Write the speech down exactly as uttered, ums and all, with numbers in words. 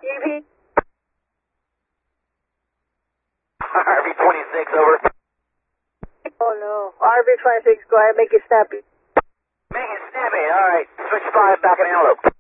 E V. R V twenty-six, over. Oh no. R V twenty-six, go ahead, make it snappy. Make it snappy, alright. Switch five back in antelope.